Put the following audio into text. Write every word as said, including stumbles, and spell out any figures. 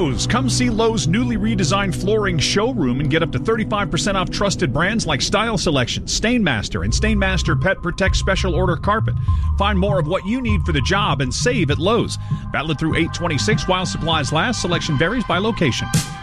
Lowe's. Come see Lowe's newly redesigned flooring showroom and get up to thirty-five percent off trusted brands like Style Selection, Stainmaster, and Stainmaster Pet Protect Special Order Carpet. Find more of what you need for the job and save at Lowe's. Valid through eight twenty-six while supplies last. Selection varies by location.